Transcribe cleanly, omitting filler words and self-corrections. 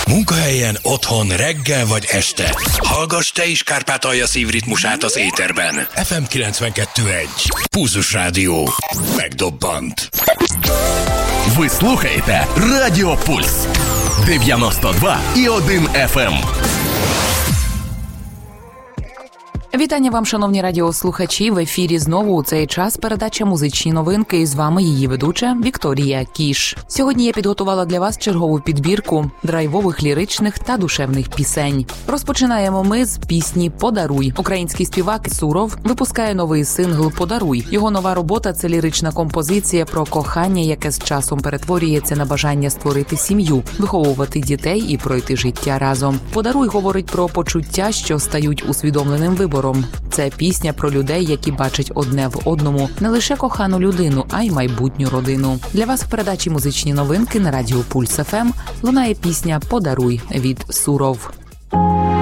Munkahelyen, otthon, reggel vagy este. Hallgass te is Kárpátalja szívritmusát az éterben. FM 92.1. Pulzus Rádió. Megdobbant. Ви слухаєте Радіо Пульс 92,1 FM. Вітання вам, шановні радіослухачі. В ефірі знову у цей час передача «Музичні новинки» і з вами її ведуча Вікторія Кіш. Сьогодні я підготувала для вас чергову підбірку драйвових, ліричних та душевних пісень. Розпочинаємо ми з пісні «Подаруй». Український співак Суров випускає новий сингл «Подаруй». Його нова робота – це лірична композиція про кохання, яке з часом перетворюється на бажання створити сім'ю, виховувати дітей і пройти життя разом. «Подаруй» говорить про почуття, що стають усвідомленим вибором. Це пісня про людей, які бачать одне в одному не лише кохану людину, а й майбутню родину. Для вас в передачі «Музичні новинки» на радіо Пульс ФМ лунає пісня «Подаруй» від Суров.